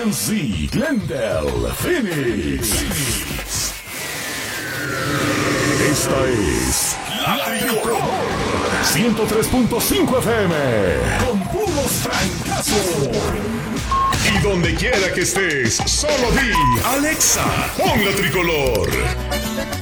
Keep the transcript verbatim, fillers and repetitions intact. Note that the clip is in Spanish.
Yancey, Glendale, Phoenix. Esta es La Tricolor ciento tres punto cinco F M con puros francazos. Y donde quiera que estés, solo di Alexa, pon La Tricolor.